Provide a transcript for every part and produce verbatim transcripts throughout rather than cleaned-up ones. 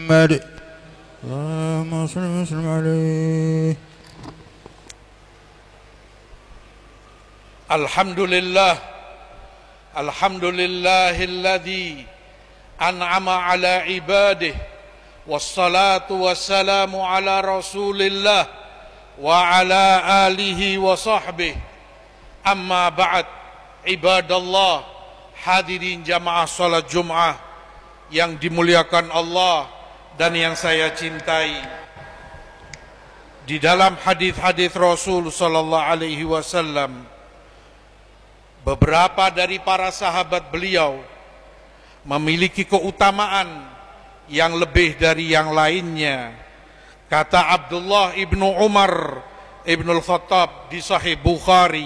محمد اللهم صل وسلم عليه. Alhamdulillah, Alhamdulillahilladzi an'ama ala ibadih, wassalatu wassalamu ala rasulillah wa ala alihi wa sahbih. Amma ba'd, ibadallah, hadirin jamaah salat Jum'ah yang dimuliakan Allah dan yang saya cintai. Di dalam hadis-hadis Rasul sallallahu alaihi wasallam, beberapa dari para sahabat beliau memiliki keutamaan yang lebih dari yang lainnya. Kata Abdullah ibnu Umar ibnu al-Khattab di Sahih Bukhari,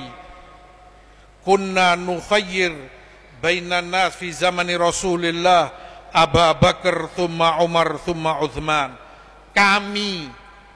kunna nukhayyir bainan nas fi zamani Rasulillah Abu Bakar thumma Umar thumma Uthman. Kami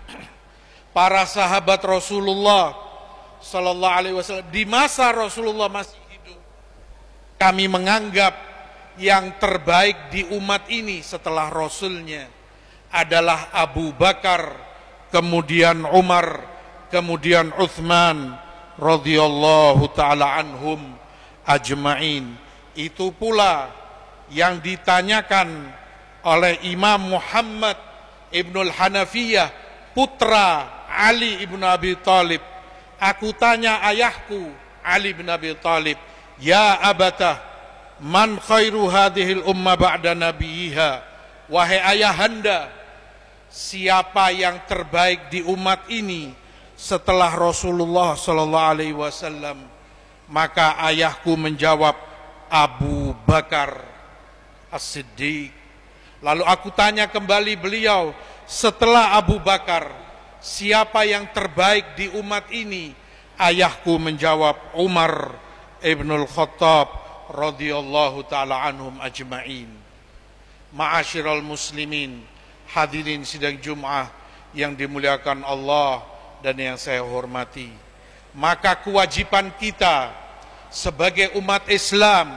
para sahabat Rasulullah sallallahu alaihi wasallam di masa Rasulullah masih hidup, kami menganggap yang terbaik di umat ini setelah Rasulnya adalah Abu Bakar, kemudian Umar, kemudian Uthman radhiyallahu ta'ala anhum ajma'in. Itu pula yang ditanyakan oleh Imam Muhammad ibnul Hanafiyah, putra Ali ibn Abi Thalib. Aku tanya ayahku Ali bin Abi Thalib, ya abatah, man khairu hadhil umma ba'da nabiyiha. Wahai ayahanda, siapa yang terbaik di umat ini setelah Rasulullah sallallahu alaihi wasallam? Maka ayahku menjawab, Abu Bakar As-Siddiq. Lalu aku tanya kembali beliau, setelah Abu Bakar, siapa yang terbaik di umat ini? Ayahku menjawab, Umar ibnul Khattab radhiyallahu ta'ala anhum ajma'in. Ma'asyiral muslimin, hadirin sidang Jum'ah yang dimuliakan Allah dan yang saya hormati. Maka kewajiban kita sebagai umat Islam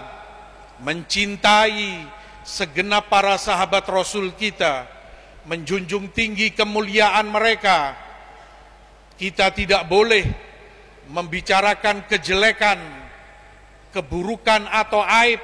mencintai segenap para sahabat Rasul kita, menjunjung tinggi kemuliaan mereka. Kita tidak boleh membicarakan kejelekan, keburukan atau aib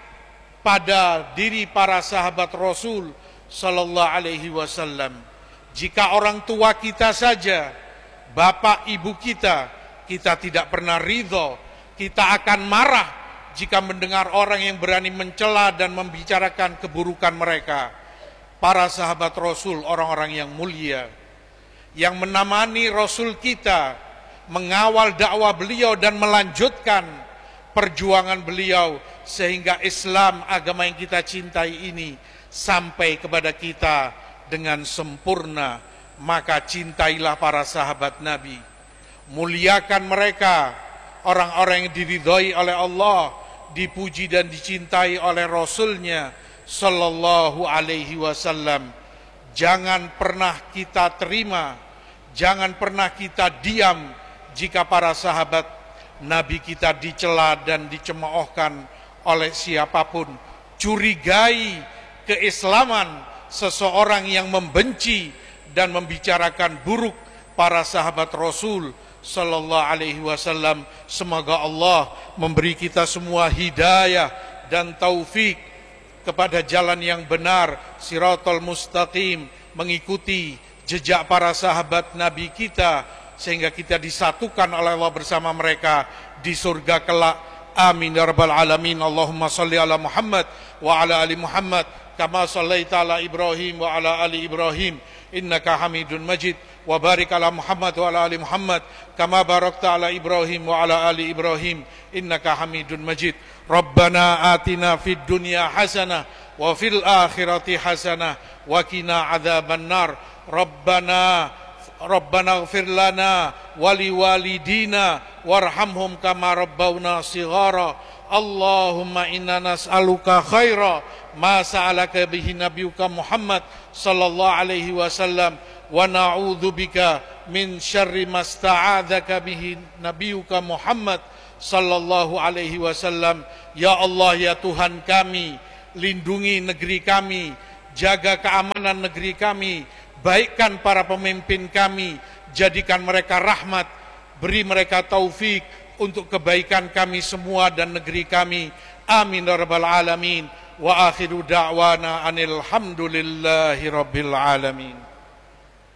pada diri para sahabat Rasul sallallahu alaihi wasallam. Jika orang tua kita saja, bapak ibu kita, kita tidak pernah ridho, kita akan marah jika mendengar orang yang berani mencela dan membicarakan keburukan mereka. Para sahabat Rasul orang-orang yang mulia, yang menemani Rasul kita, mengawal dakwah beliau dan melanjutkan perjuangan beliau sehingga Islam, agama yang kita cintai ini, sampai kepada kita dengan sempurna. Maka cintailah para sahabat Nabi, muliakan mereka, orang-orang yang diridhoi oleh Allah, dipuji dan dicintai oleh Rasulnya sallallahu alaihi wasallam. Jangan pernah kita terima, jangan pernah kita diam jika para sahabat Nabi kita dicela dan dicemoohkan oleh siapapun. Curigai keislaman seseorang yang membenci dan membicarakan buruk para sahabat Rasul sallallahu alaihi wasallam. Semoga Allah memberi kita semua hidayah dan taufik kepada jalan yang benar, siratal mustaqim, mengikuti jejak para sahabat Nabi kita, sehingga kita disatukan oleh Allah bersama mereka di surga kelak. Amin ya rabbal alamin. Allahumma salli ala Muhammad wa ala ali Muhammad kama sallaita ala Ibrahim wa ala ali Ibrahim innaka Hamidun Majid. Wa barik ala Muhammad wa ala ali Muhammad kama barakta ala Ibrahim wa ala ali Ibrahim innaka Hamidun Majid. Rabbana atina fid dunya hasanah wa fil akhirati hasanah wa qina adzaban nar. Rabbana Rabbana ighfir lana wa liwalidina warhamhum kama rabbawna shighara. Allahumma inna nas'aluka khaira ma sa'alaka bihi nabiyuka Muhammad sallallahu alaihi wasallam wa na'udzubika min syarri ma sta'adzaka bihi nabiyuka Muhammad sallallahu alaihi wasallam. Ya Allah, ya Tuhan kami, lindungi negeri kami jaga keamanan negeri kami, baikkan para pemimpin kami, jadikan mereka rahmat, beri mereka taufik untuk kebaikan kami semua dan negeri kami. Amin ya rabbal alamin. Wa akhiru da'wana anil hamdulillahi rabbil alamin.